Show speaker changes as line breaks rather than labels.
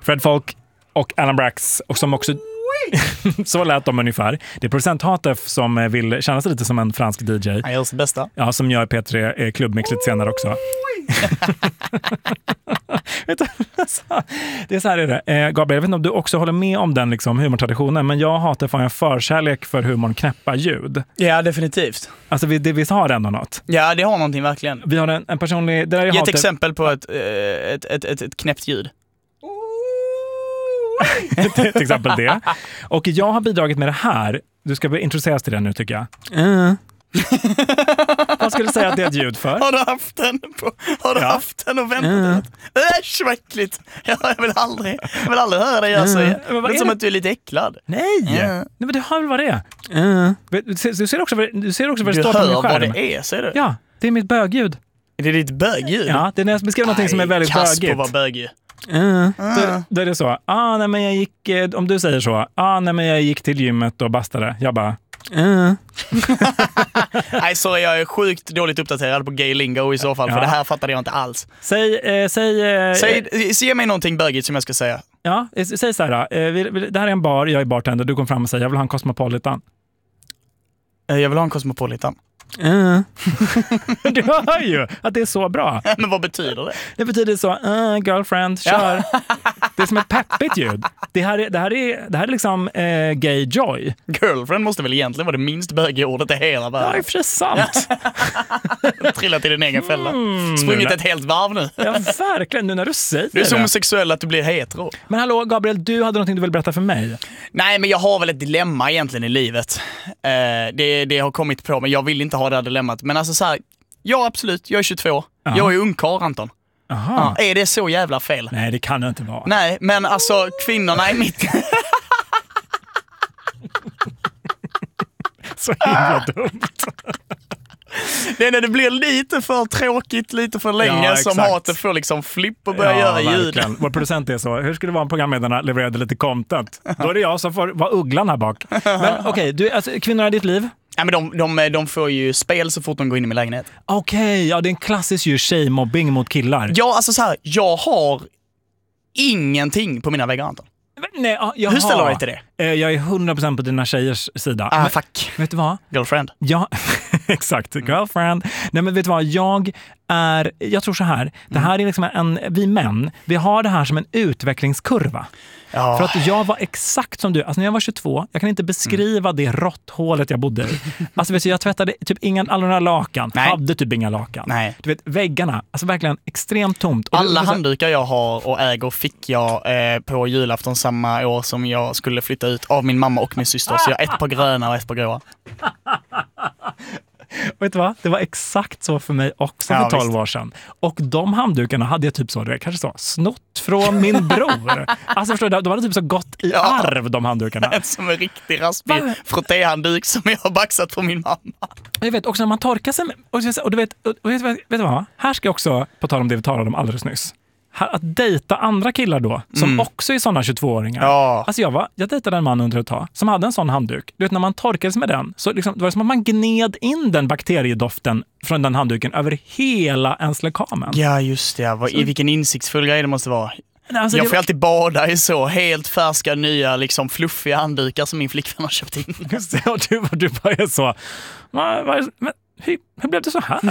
Fred Falk och Alan Brax, och som också så lät de ungefär. Det är producent Hatef som vill känna sig lite som en fransk DJ.
Han gör sitt bästa.
Ja, som gör P3 klubbmix lite senare också. Det är så här är det. Gabriel, jag vet inte om du också håller med om den liksom, humortraditionen, men jag hatar fan en förkärlek för humorn knäppa ljud.
Ja, definitivt.
Alltså vi har ändå något.
Ja, det har någonting verkligen.
Vi har en personlig... Det där
Ge ett exempel på ett knäppt ljud.
Till exempel det. Och jag har bidragit med det här. Du ska introduceras till den nu, tycker jag. Vad skulle du säga att det är ett ljud för?
Har du haft den och väntat? Det är schmäckligt. Jag vill aldrig höra dig göra så. Det är som att du är lite äcklad.
Nej, men du hör vad det är. Du ser också vad det står på min skärm.
Du hör vad det är, ser du?
Ja, det är mitt bögljud.
Är det ditt bögljud?
Ja, det är när jag beskriver någonting som är väldigt bögigt.
Kass på vad bögig.
Då är det så. Nej, men jag gick, om du säger så. Nej, men jag gick till gymmet och bastade. Jag bara...
Nej, sorry, jag är sjukt dåligt uppdaterad på gay lingo i så fall, för det här fattade jag inte alls.
Säg
mig någonting bögigt som jag ska säga.
Ja, säg så här. Det här är en bar, jag är bartender, du kom fram och säger jag vill ha en Cosmopolitan.
Jag vill ha en Cosmopolitan.
Du hör ju att det är så bra.
Men vad betyder det?
Det betyder så, girlfriend, kör. Det är som ett peppigt ljud. Det här är liksom gay joy.
Girlfriend måste väl egentligen vara det minst bögiga ordet i hela världen.
Ja, det är för sant.
Trillat i din egen fälla. Sprungit ett helt varv nu.
Ja, verkligen, nu när du säger det.
Du är så homosexuell att du blir hetero.
Men hallå, Gabriel, du hade någonting du vill berätta för mig. Nej,
men jag har väl ett dilemma egentligen i livet. Det har kommit på, men jag vill inte ha det här dilemmat. Men alltså så här, ja absolut, jag är 22. Ja. Jag är ungkarl, Anton. Ja, är det så jävla fel?
Nej, det kan det inte vara.
Nej, men alltså kvinnorna i mitt...
Så himla dumt.
Det är när det blir lite för tråkigt, lite för länge som hatet får liksom flipp och börja göra ljud.
Vår producent är så. Hur skulle det vara om programledarna levererade lite content? Då är det jag som får vara ugglan här bak. Men okej, alltså, kvinnorna i ditt liv?
Ja, men de får ju spel så fort de går in i min lägenhet.
Okej, ja, det är en klassisk tjejmobbing mot killar.
Ja, alltså så här, jag har ingenting på mina väggar, Anton.
Nej,
hur ställer du dig till det?
Jag är 100% på dina tjejers sida.
Fuck.
Vet du vad?
Girlfriend.
Ja, exakt. Girlfriend. Nej, men vet du vad? Jag tror så här. Det här är liksom vi män, vi har det här som en utvecklingskurva. Ja. För att jag var exakt som du. Alltså när jag var 22, jag kan inte beskriva det råtthålet jag bodde i. Alltså vet du, jag tvättade typ alla några lakan. Nej. Hade typ inga lakan.
Nej.
Du vet, väggarna, alltså verkligen extremt tomt. Och
alla handdukar jag har och äger fick jag på julafton samma år som jag skulle flytta ut av min mamma och min syster. Så jag har ett par gröna och ett par gråa. Vet du vad? Det var exakt så för mig också för 12 år sedan. Och de handdukarna hade jag typ så, kanske så, snott från min bror. Alltså förstår du, de hade typ så gått i arv, de handdukarna. Som en riktig raspig frottéhandduk som jag har baxat på min mamma. Jag vet också när man torkar sig och du vet du vad? Här ska jag också, på tal om det vi talade om alldeles nyss. Att dejta andra killar då, som också är sådana 22-åringar. Ja. Alltså jag dejtade en man under ett tag som hade en sån handduk. Du vet, när man torkade sig med den, så liksom, det var som att man gned in den bakteriedoften från den handduken över hela ens lekamen. Ja, just det. I vilken insiktsfull grej det måste vara. Alltså, jag får alltid bada i så helt färska, nya, liksom fluffiga handdukar som min flickvän har köpt in. Just det, och du bara är så... Men hur blev det så här?